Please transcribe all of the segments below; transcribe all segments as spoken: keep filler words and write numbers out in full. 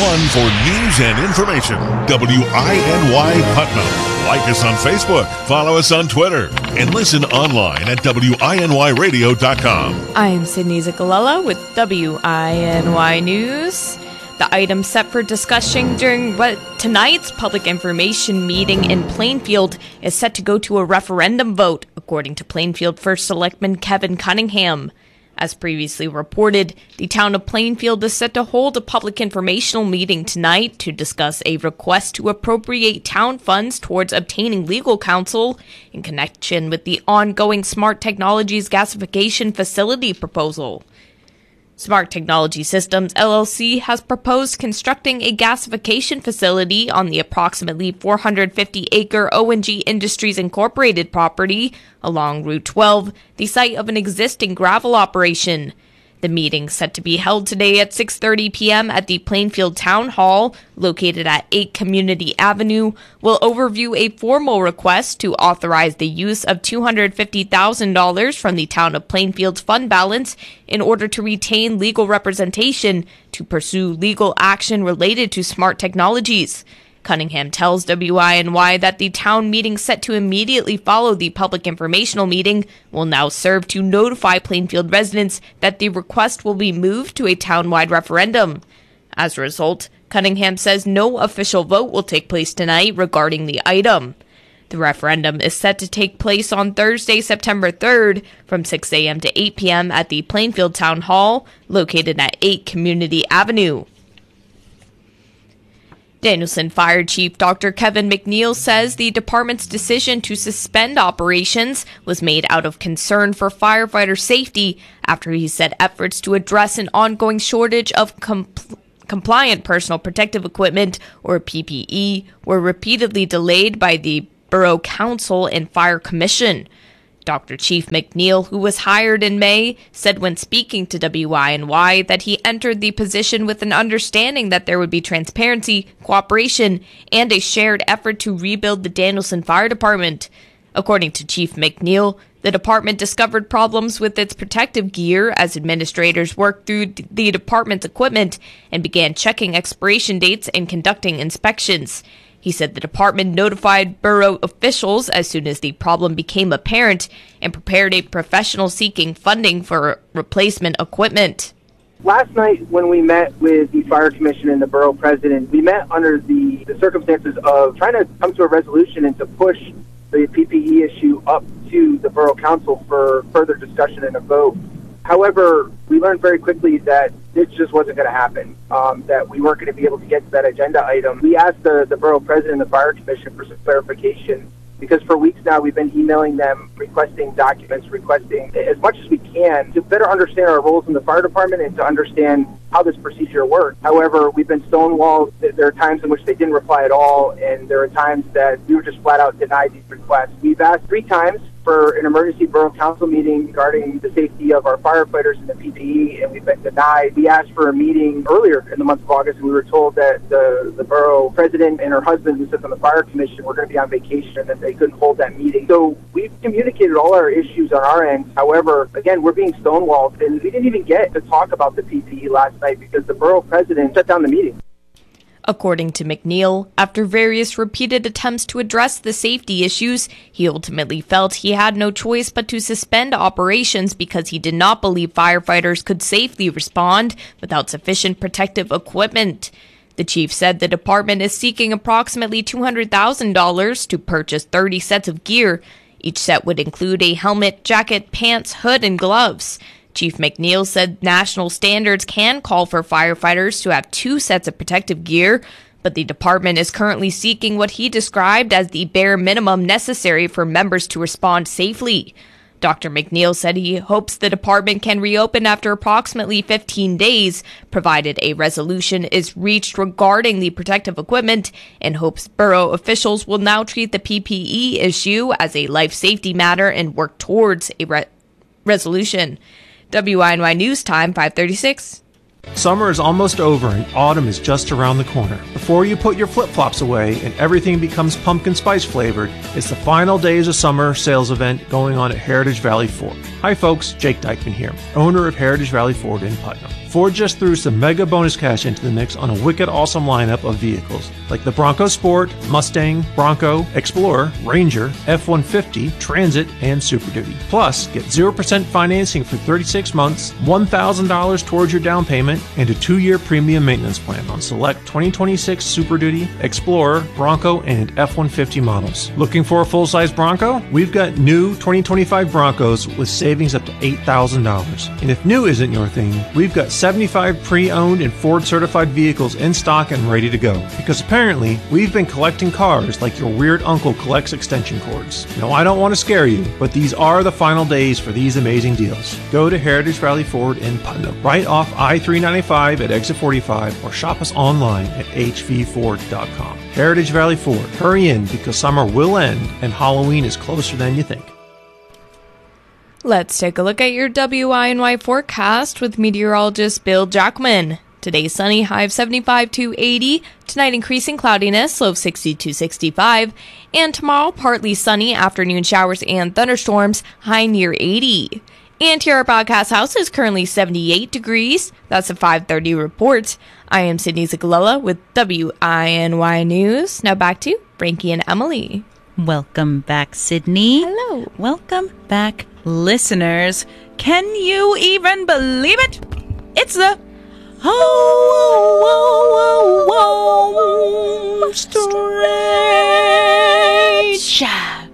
one for news and information. W I N Y Putnam. Like us on Facebook, follow us on Twitter, and listen online at W I N Y radio dot com. I am Sydney Zicalella with W I N Y News. The item set for discussion during what tonight's public information meeting in Plainfield is set to go to a referendum vote, according to Plainfield First Selectman Kevin Cunningham. As previously reported, the town of Plainfield is set to hold a public informational meeting tonight to discuss a request to appropriate town funds towards obtaining legal counsel in connection with the ongoing Smart Technologies gasification facility proposal. Smart Technology Systems, L L C, has proposed constructing a gasification facility on the approximately four hundred fifty acre O and G Industries Incorporated property along Route twelve, the site of an existing gravel operation. The meeting, set to be held today at six thirty p.m. at the Plainfield Town Hall, located at eight Community Avenue, will overview a formal request to authorize the use of two hundred fifty thousand dollars from the Town of Plainfield's fund balance in order to retain legal representation to pursue legal action related to smart technologies. Cunningham tells W I N Y that the town meeting set to immediately follow the public informational meeting will now serve to notify Plainfield residents that the request will be moved to a town-wide referendum. As a result, Cunningham says no official vote will take place tonight regarding the item. The referendum is set to take place on Thursday, September third, from six a.m. to eight p.m. at the Plainfield Town Hall, located at eight Community Avenue. Danielson Fire Chief Doctor Kevin McNeil says the department's decision to suspend operations was made out of concern for firefighter safety after he said efforts to address an ongoing shortage of compl- compliant personal protective equipment, or P P E, were repeatedly delayed by the Borough Council and Fire Commission. Doctor Chief McNeil, who was hired in May, said when speaking to W I N Y that he entered the position with an understanding that there would be transparency, cooperation, and a shared effort to rebuild the Danielson Fire Department. According to Chief McNeil, the department discovered problems with its protective gear as administrators worked through the department's equipment and began checking expiration dates and conducting inspections. He said the department notified borough officials as soon as the problem became apparent and prepared a professional seeking funding for replacement equipment. Last night when we met with the Fire Commission and the borough president, we met under the, the circumstances of trying to come to a resolution and to push the P P E issue up to the borough council for further discussion and a vote. However, we learned very quickly that this just wasn't going to happen, um, that we weren't going to be able to get to that agenda item. We asked the, the borough president and the fire commission for some clarification because for weeks now we've been emailing them, requesting documents, requesting as much as we can to better understand our roles in the fire department and to understand how this procedure works. However, we've been stonewalled. There are times in which they didn't reply at all, and there are times that we were just flat out denied these requests. We've asked three times for an emergency borough council meeting regarding the safety of our firefighters and the P P E, and we've been denied. We asked for a meeting earlier in the month of August, and we were told that the, the borough president and her husband, who sits on the fire commission, were going to be on vacation and that they couldn't hold that meeting. So we've communicated all our issues on our end. However, again, we're being stonewalled, and we didn't even get to talk about the P P E last night because the borough president shut down the meeting. According to McNeil, after various repeated attempts to address the safety issues, he ultimately felt he had no choice but to suspend operations because he did not believe firefighters could safely respond without sufficient protective equipment. The chief said the department is seeking approximately two hundred thousand dollars to purchase thirty sets of gear. Each set would include a helmet, jacket, pants, hood, and gloves. Chief McNeil said national standards can call for firefighters to have two sets of protective gear, but the department is currently seeking what he described as the bare minimum necessary for members to respond safely. Doctor McNeil said he hopes the department can reopen after approximately fifteen days, provided a resolution is reached regarding the protective equipment, and hopes borough officials will now treat the P P E issue as a life safety matter and work towards a re- resolution. W I N Y News Time, five thirty-six. Summer is almost over and autumn is just around the corner. Before you put your flip-flops away and everything becomes pumpkin spice flavored, it's the final days of summer sales event going on at Heritage Valley Ford. Hi folks, Jake Dykeman here, owner of Heritage Valley Ford in Putnam. Ford just threw some mega bonus cash into the mix on a wicked awesome lineup of vehicles like the Bronco Sport, Mustang, Bronco, Explorer, Ranger, F one fifty, Transit, and Super Duty. Plus, get zero percent financing for thirty-six months, one thousand dollars towards your down payment, and a two-year premium maintenance plan on select twenty twenty-six Super Duty, Explorer, Bronco, and F one fifty models. Looking for a full-size Bronco? We've got new twenty twenty-five Broncos with savings up to eight thousand dollars. And if new isn't your thing, we've got seventy-five pre-owned and Ford-certified vehicles in stock and ready to go. Because apparently, we've been collecting cars like your weird uncle collects extension cords. No, I don't want to scare you, but these are the final days for these amazing deals. Go to Heritage Valley Ford in Putnam, right off I three ninety-five at exit forty-five, or shop us online at h v ford dot com. Heritage Valley Ford. Hurry in because summer will end and Halloween is closer than you think. Let's take a look at your W I N Y forecast with meteorologist Bill Jackman. Today sunny, high of seventy-five to eighty. Tonight increasing cloudiness, low of sixty to sixty-five. And tomorrow partly sunny, afternoon showers and thunderstorms, high near eighty. And here our broadcast house is currently seventy-eight degrees. That's a five thirty report. I am Sydney Zagalella with W I N Y News. Now back to Frankie and Emily. Welcome back, Sydney. Hello. Welcome back, listeners. Can you even believe it? It's the Home Stretch.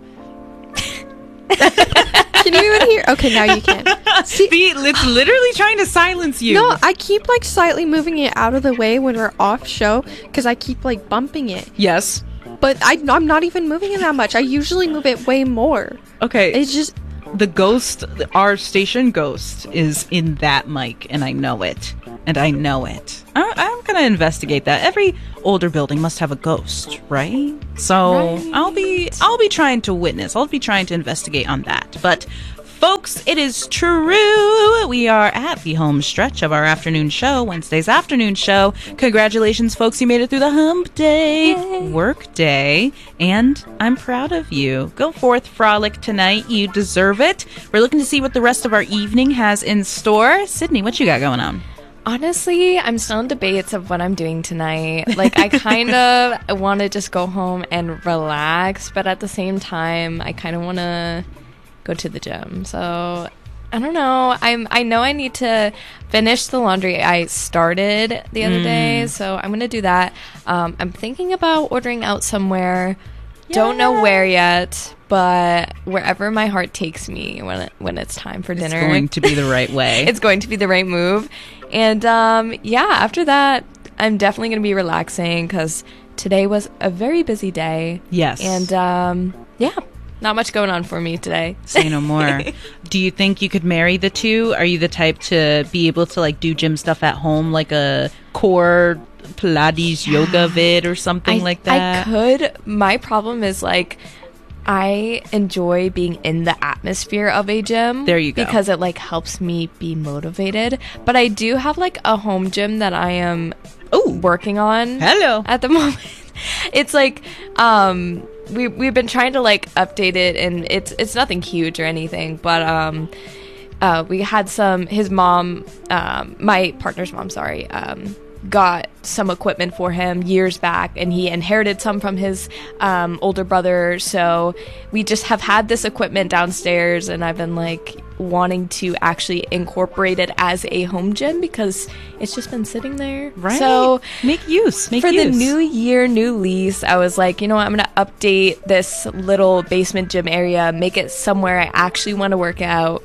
Can you even hear? Okay, now you can. See, it's literally trying to silence you. No, I keep like slightly moving it out of the way when we're off show because I keep like bumping it. Yes. But I, I'm not even moving it that much. I usually move it way more. Okay. It's just... The ghost, our station ghost, is in that mic, and I know it. And I know it. I, I'm going to investigate that. Every older building must have a ghost, right? So right. I'll be I'll be trying to witness. I'll be trying to investigate on that. But... folks, it is true. We are at the home stretch of our afternoon show, Wednesday's afternoon show. Congratulations, folks. You made it through the hump day, Yay. work day, and I'm proud of you. Go forth, frolic tonight. You deserve it. We're looking to see what the rest of our evening has in store. Sydney, what you got going on? Honestly, I'm still in debates of what I'm doing tonight. Like, I kind of want to just go home and relax, but at the same time, I kind of want to go to the gym. So I don't know. I'm I know I need to finish the laundry I started the other mm. day, so I'm gonna do that. Um, I'm thinking about ordering out somewhere. Yeah. Don't know where yet, but wherever my heart takes me when it, when it's time for dinner. It's going to be the right way. It's going to be the right move. And um, yeah, after that, I'm definitely gonna be relaxing because today was a very busy day. Yes. And um, yeah. Not much going on for me today. Say no more. Do you think you could marry the two? Are you the type to be able to like do gym stuff at home, like a core Pilates yeah. yoga vid or something I, like that? I could. My problem is like I enjoy being in the atmosphere of a gym. There you go. Because it like helps me be motivated. But I do have like a home gym that I am Ooh. working on. Hello. At the moment. It's like um we we've been trying to like update it, and it's it's nothing huge or anything, but um uh we had some his mom um my partner's mom sorry um got some equipment for him years back, and he inherited some from his um older brother, so we just have had this equipment downstairs, and I've been like wanting to actually incorporate it as a home gym because it's just been sitting there. Right. So make use. Make for use. the new year, new lease, I was like, you know what, I'm gonna update this little basement gym area, make it somewhere I actually want to work out.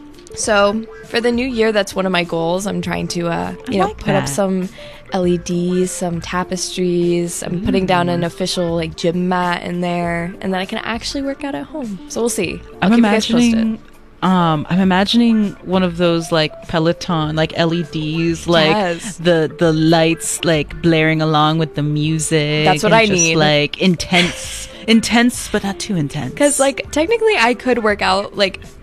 So for the new year, that's one of my goals. I'm trying to uh you I know like put that. up some L E Ds, some tapestries. I'm mm. putting down an official like gym mat in there, and then I can actually work out at home. So we'll see. I'll I'm keep imagining you guys posted. Um, I'm imagining one of those like Peloton, like L E Ds, like yes. the the lights like blaring along with the music. That's what and I just, need. Like intense, intense, but not too intense. Because like technically, I could work out like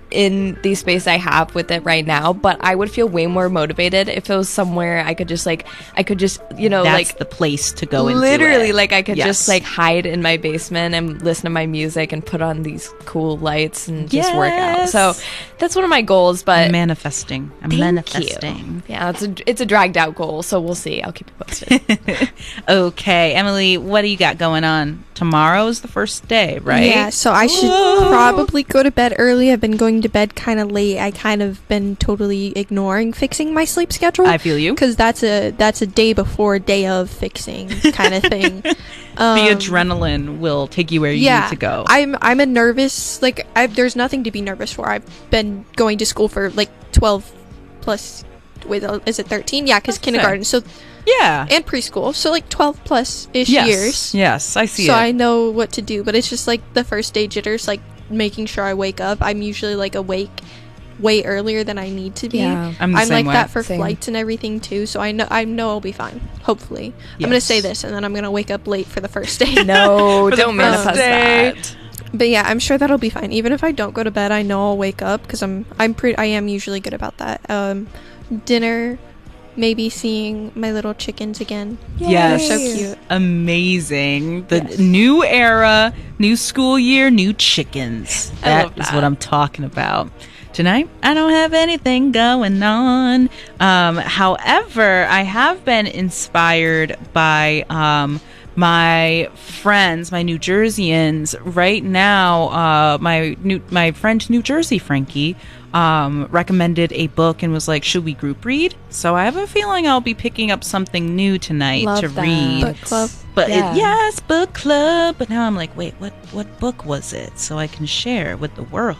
in the space I have with it right now, but I would feel way more motivated if it was somewhere I could just like I could just you know That's like the place to go into literally it. like I could Yes. just like hide in my basement and listen to my music and put on these cool lights and just work out. Yes. So that's one of my goals, but manifesting. I'm thank manifesting. you. Yeah, it's a it's a dragged out goal, so we'll see. I'll keep you posted. Okay, Emily, what do you got going on? Tomorrow's the first day, right? Yeah, so I should Whoa. probably go to bed early. I've been going to bed kind of late. I kind of been totally ignoring fixing my sleep schedule. I feel you. Because that's a that's a day before, day of fixing kind of thing. Um, The adrenaline will take you where you yeah, need to go. I'm I'm a nervous like I there's nothing to be nervous for. I've been going to school for like twelve plus. Wait, is it thirteen? Yeah, because Okay. kindergarten. So yeah. and preschool. So like twelve plus ish yes. years. Yes, I see So it. I know what to do, but it's just like the first day jitters, like making sure I wake up. I'm usually like awake way earlier than I need to be. Yeah. I'm the same like way. that for Same. flights and everything too. So I know I know I'll be fine. Hopefully, I'm gonna Yes. say this, and then I'm gonna wake up late for the first day. No, For the don't first manifest day. that. But yeah, I'm sure that'll be fine. Even if I don't go to bed, I know I'll wake up because I'm I'm pretty I am usually good about that. Um, dinner, maybe seeing my little chickens again. Yes. They're so cute. Amazing. The Yes. new era, new school year, new chickens. I That love is that. what I'm talking about. Tonight, I don't have anything going on. Um, however, I have been inspired by um, my friends, my New Jerseyans. Right now, uh, my new my friend New Jersey Frankie um, recommended a book and was like, "Should we group read?" So I have a feeling I'll be picking up something new tonight Love to that. read. Book club. But Yeah. it, yes, book club. But now I'm like, wait, what? What book was it? So I can share with the world.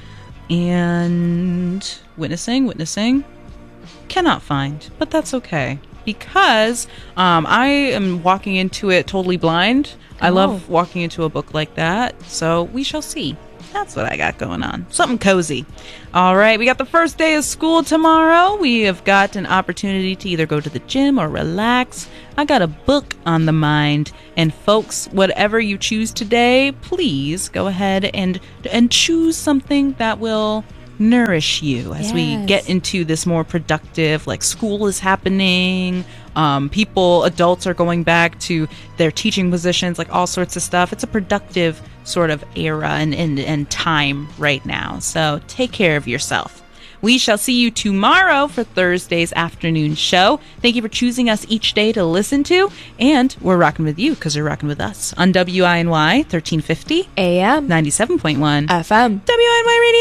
And witnessing, witnessing, cannot find, but that's okay because um, I am walking into it totally blind. I Oh. love walking into a book like that. So we shall see. That's what I got going on. Something cozy. All right, we got the first day of school tomorrow. We have got an opportunity to either go to the gym or relax. I got a book on the mind. And folks, whatever you choose today, please go ahead and and choose something that will nourish you as we Yes. get into this more productive, like school is happening, um, people, adults are going back to their teaching positions, like all sorts of stuff. It's a productive sort of era and, and, and time right now. So take care of yourself. We shall see you tomorrow for Thursday's afternoon show. Thank you for choosing us each day to listen to. And we're rocking with you because you're rocking with us on W I N Y thirteen fifty, A M ninety-seven point one, F M. W I N Y Radio.